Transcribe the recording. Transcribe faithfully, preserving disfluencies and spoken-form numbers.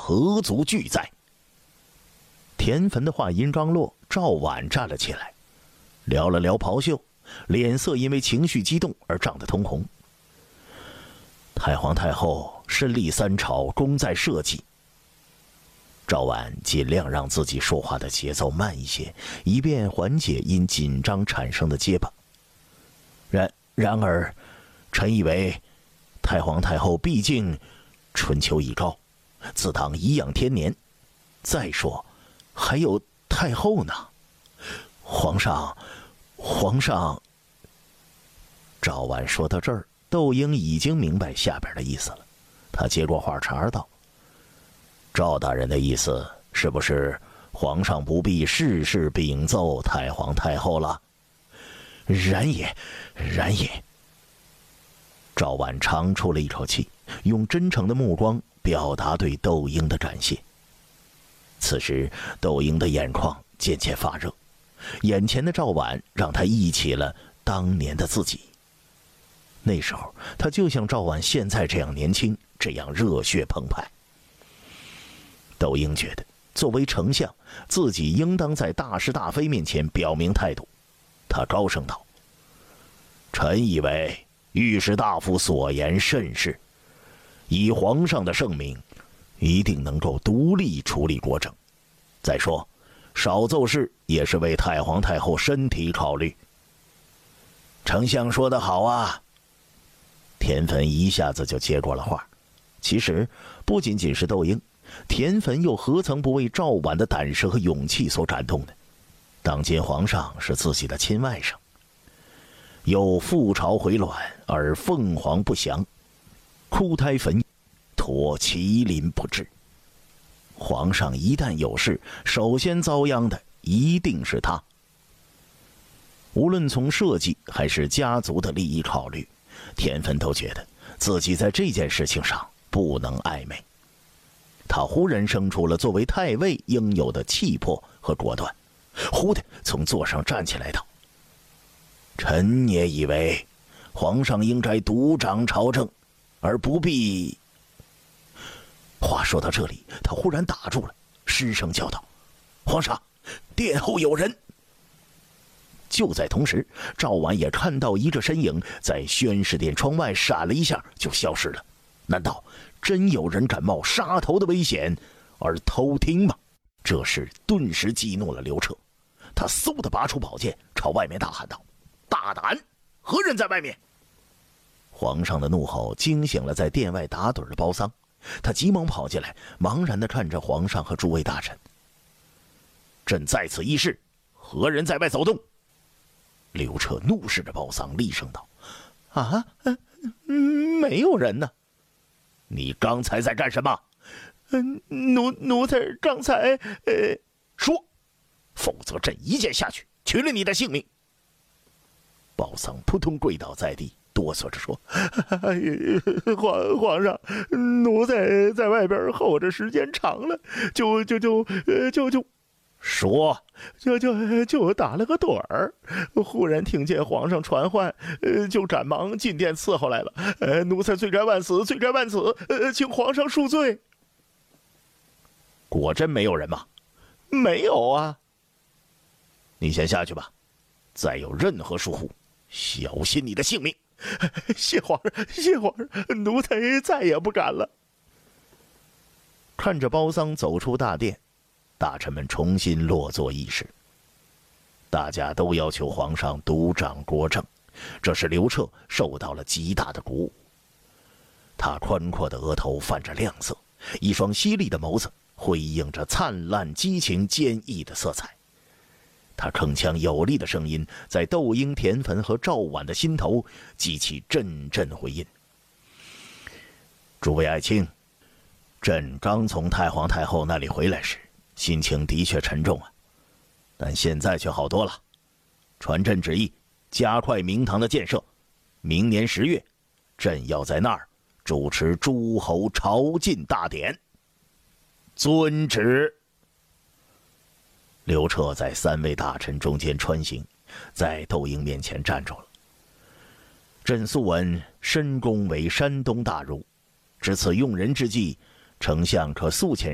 何足惧哉。田汾的话音刚落，赵婉站了起来，撩了撩袍袖，脸色因为情绪激动而涨得通红。太皇太后身历三朝，功在社稷。赵婉尽量让自己说话的节奏慢一些，以便缓解因紧张产生的结巴。然然而，臣以为，太皇太后毕竟春秋已高，自当颐养天年。再说，还有太后呢。皇上，皇上。赵婉说到这儿，窦婴已经明白下边的意思了，他接过话茬道：“赵大人的意思是不是皇上不必事事禀奏太皇太后了？”“然也，然也。”赵婉长出了一口气，用真诚的目光表达对窦婴的感谢。此时窦婴的眼眶渐渐发热，眼前的赵婉让他忆起了当年的自己。那时候他就像赵婉现在这样年轻，这样热血澎湃。窦婴觉得作为丞相，自己应当在大是大非面前表明态度。他高声道：“臣以为御史大夫所言甚是，以皇上的圣明，一定能够独立处理国政。再说，少奏事也是为太皇太后身体考虑。”“丞相说得好啊！”田汾一下子就接过了话。其实不仅仅是窦婴，田汾又何曾不为赵婉的胆识和勇气所感动呢？当今皇上是自己的亲外甥，有覆巢回卵而凤凰不祥，哭胎焚托麒麟不至。皇上一旦有事，首先遭殃的一定是他。无论从社稷还是家族的利益考虑，田汾都觉得自己在这件事情上不能暧昧。他忽然生出了作为太尉应有的气魄和果断，忽地从座上站起来道：“臣也以为皇上应该独掌朝政，而不必……”话说到这里，他忽然打住了，失声叫道：“皇上，殿后有人！”就在同时，赵婉也看到一个身影在宣誓殿窗外闪了一下就消失了。难道真有人敢冒杀头的危险而偷听吗？这事顿时激怒了刘彻，他嗖地拔出宝剑，朝外面大喊道：“大胆！何人在外面？”皇上的怒吼惊醒了在殿外打盹的包桑，他急忙跑进来，茫然地看着皇上和诸位大臣：“朕在此议事，何人在外走动？”刘彻怒视着包桑，厉声道：“啊，嗯，没有人呢。”“你刚才在干什么？”“嗯，奴奴才刚才……呃……说，否则朕一剑下去，取了你的性命。”包桑扑通跪倒在地，哆嗦着说：“皇皇上，奴才在外边候着时间长了，就就就呃就就。”“说，就就就打了个盹儿，忽然听见皇上传唤，呃，就赶忙进殿伺候来了。呃，奴才罪该万死，罪该万死，呃，请皇上恕罪。”“果真没有人吗？”“没有啊。”“你先下去吧，再有任何疏忽，小心你的性命。”“谢皇上，谢皇上，奴才再也不敢了。”看着包桑走出大殿，大臣们重新落座议事。大家都要求皇上独掌国政，这使刘彻受到了极大的鼓舞。他宽阔的额头泛着亮色，一双犀利的眸子辉映着灿烂激情坚毅的色彩。他铿锵有力的声音在窦婴、田汾和赵婉的心头激起阵阵回音：“诸位爱卿，朕刚从太皇太后那里回来时，心情的确沉重啊，但现在却好多了。传朕旨意，加快明堂的建设，明年十月，朕要在那儿主持诸侯朝觐大典。”“遵旨。”刘彻在三位大臣中间穿行，在窦婴面前站住了。“朕素闻申公为山东大儒，值此用人之际，丞相可速遣